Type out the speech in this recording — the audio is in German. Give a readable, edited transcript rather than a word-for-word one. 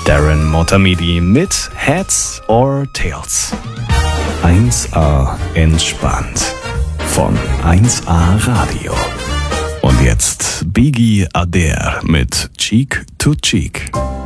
Darren Motamedi mit Heads or Tails. 1A entspannt von 1A Radio. Und jetzt Biggie Adair mit Cheek to Cheek.